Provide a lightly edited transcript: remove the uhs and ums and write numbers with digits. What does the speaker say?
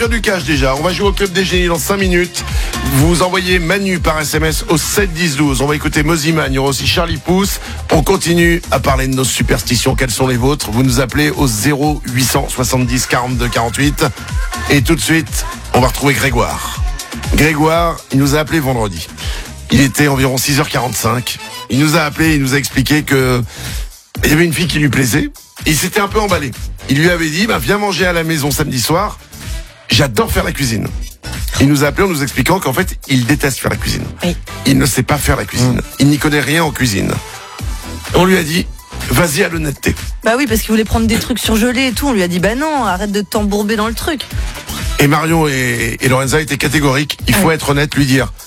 Du cash déjà, on va jouer au Club des Génies dans 5 minutes. Vous envoyez Manu par SMS au 7 10 12. On va écouter Moziman, il y aura aussi Charlie Pouce. On continue à parler de nos superstitions, quelles sont les vôtres. Vous nous appelez au 0870 42 48. Et tout de suite, on va retrouver Grégoire. Grégoire, il nous a appelé vendredi. Il était environ 6h45. Il nous a appelé, il nous a expliqué que il y avait une fille qui lui plaisait. Il s'était un peu emballé. Il lui avait dit, viens manger à la maison samedi soir. J'adore faire la cuisine. Il nous a appelé en nous expliquant qu'en fait, il déteste faire la cuisine. Oui. Il ne sait pas faire la cuisine. Il n'y connaît rien en cuisine. On lui a dit, vas-y à l'honnêteté. Bah oui, parce qu'il voulait prendre des trucs surgelés et tout. On lui a dit, bah non, arrête de t'embourber dans le truc. Et Marion et Lorenza étaient catégoriques. Il faut être honnête, lui dire,